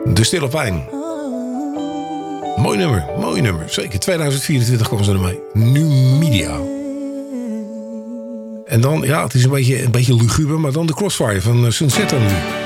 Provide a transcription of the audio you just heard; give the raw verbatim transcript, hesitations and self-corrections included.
De Stille Pijn. Mooi nummer, mooi nummer. Zeker, tweeduizend vierentwintig kwam ze ermee. Numidia. En dan, ja, het is een beetje, een beetje luguber, maar dan de Crossfire van Sunset nu.